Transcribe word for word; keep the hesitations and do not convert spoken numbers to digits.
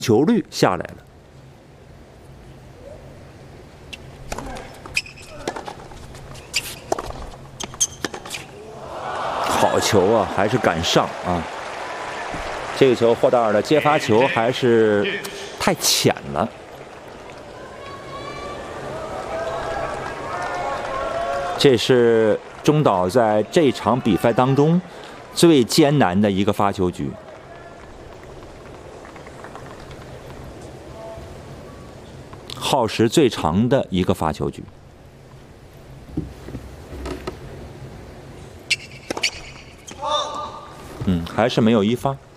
球率下来了。好球啊，还是敢上啊！这个球霍达尔的接发球还是太浅了。这是中岛在这场比赛当中最艰难的一个发球局。耗时最长的一个发球局。嗯，还是没有一发。